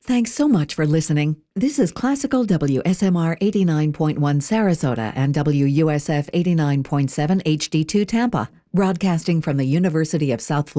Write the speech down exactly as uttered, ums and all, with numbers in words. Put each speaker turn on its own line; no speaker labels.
Thanks so much for listening. This is Classical W S M R eighty-nine point one Sarasota and W U S F eighty-nine point seven H D two Tampa, broadcasting from the University of South Florida.